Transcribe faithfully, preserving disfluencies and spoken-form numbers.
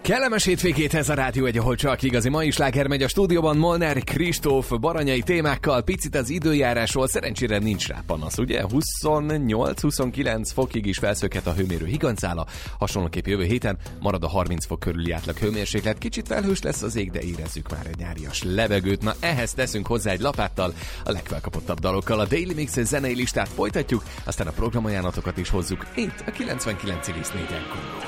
Kellemes hétvégét, ez a Rádió egy, ahol csak igazi mai sláger megy a stúdióban. Molnár Kristóf baranyai témákkal, picit az időjárásról, szerencsére nincs rá panasz, ugye? huszonnyolc-huszonkilenc fokig is felszökhet a hőmérő higancála, hasonlóképp jövő héten marad a harminc fok körüli átlag hőmérséklet, kicsit felhős lesz az ég, de érezzük már a nyárias levegőt. Na ehhez teszünk hozzá egy lapáttal, a legfelkapottabb dalokkal. A Daily Mix zenei listát folytatjuk, aztán a programajánlatokat is hozzuk itt a kilencvenkilenc egész négyen.